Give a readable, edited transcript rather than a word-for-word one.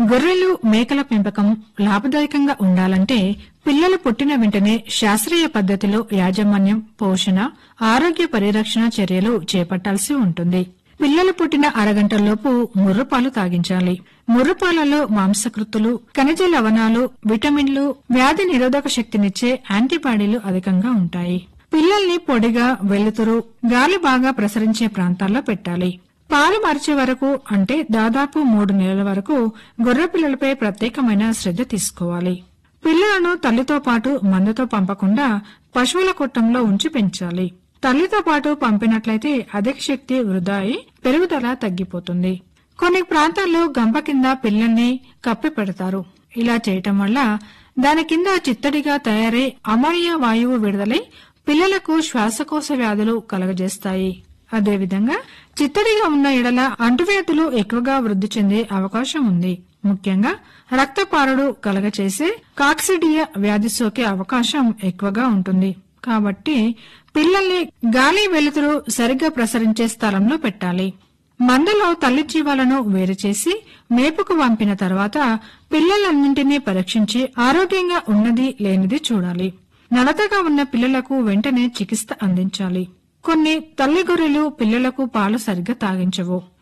గొర్రెలు, మేకల పెంపకం లాభదాయకంగా ఉండాలంటే పిల్లలు పుట్టిన వెంటనే శాస్త్రీయ పద్ధతిలో యాజమాన్యం, పోషణ, ఆరోగ్య పరిరక్షణ చర్యలు చేపట్టాల్సి ఉంటుంది. పిల్లలు పుట్టిన అరగంటలోపు ముర్రుపాలు తాగించాలి. ముర్రుపాలలో మాంసకృత్తులు, ఖనిజ లవణాలు, విటమిన్లు, వ్యాధి నిరోధక శక్తినిచ్చే యాంటీబాడీలు అధికంగా ఉంటాయి. పిల్లల్ని పొడిగా, వెలుతురు, గాలి బాగా ప్రసరించే ప్రాంతాల్లో పెట్టాలి. పాలు మార్చే వరకు అంటే దాదాపు 3 నెలల వరకు గొర్రె పిల్లలపై ప్రత్యేకమైన శ్రద్ధ తీసుకోవాలి. పిల్లలను తల్లితో పాటు మందతో పంపకుండా పశువుల కొట్టంలో ఉంచి పెంచాలి. తల్లితో పాటు పంపినట్లయితే అధిక శక్తి వృధా అయి పెరుగుదల తగ్గిపోతుంది. కొన్ని ప్రాంతాల్లో గంప కింద పిల్లల్ని కప్పి పెడతారు. ఇలా చేయటం వల్ల దాని కింద చిత్తడిగా తయారై అమోనియా వాయువు విడుదలై పిల్లలకు శ్వాసకోశ వ్యాధులు కలగజేస్తాయి. అదేవిధంగా చిత్తడిగా ఉన్న ఎడల అంటువ్యాధులు ఎక్కువగా వృద్ధి చెందే అవకాశం ఉంది. ముఖ్యంగా రక్తపారుడు కలగచేసే కాక్సిడియా వ్యాధి సోకే అవకాశం ఎక్కువగా ఉంటుంది. కాబట్టి పిల్లల్ని గాలి, వెలుతురు సరిగ్గా ప్రసరించే స్థలంలో పెట్టాలి. మందలో తల్లి జీవాలను వేరుచేసి మేపుకు పంపిన తర్వాత పిల్లలన్నింటినీ పరీక్షించి ఆరోగ్యంగా ఉన్నది లేనిది చూడాలి. నడతగా ఉన్న పిల్లలకు వెంటనే చికిత్స అందించాలి. కొన్ని తల్లి గొర్రెలు పిల్లలకు పాలు సరిగ్గా తాగించవు.